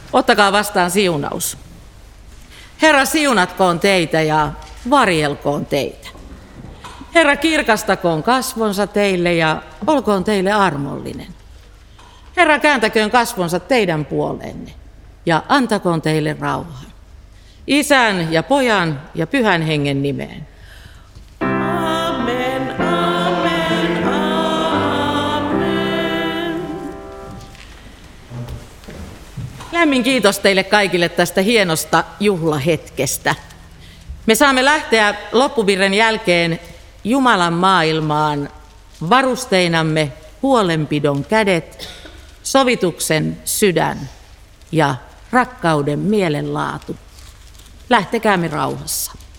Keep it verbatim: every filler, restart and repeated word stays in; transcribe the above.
Ottakaa vastaan siunaus. Herra, siunatkoon teitä ja varjelkoon teitä. Herra, kirkastakoon kasvonsa teille ja olkoon teille armollinen. Herra, kääntäköön kasvonsa teidän puoleenne ja antakoon teille rauhan. Isän ja Pojan ja Pyhän Hengen nimeen. Amen, amen, amen. Lämmin kiitos teille kaikille tästä hienosta juhlahetkestä. Me saamme lähteä loppuvirren jälkeen Jumalan maailmaan varusteinamme huolenpidon kädet, sovituksen sydän ja rakkauden mielenlaatu. Lähtekäämme rauhassa.